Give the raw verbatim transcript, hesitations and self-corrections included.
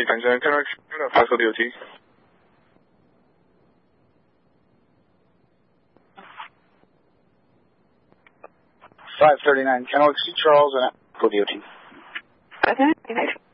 Hey, Tanzania, can I pass the D O T? five thirty-nine, Kennewick, C. Charles, and for D O T. five thirty-nine.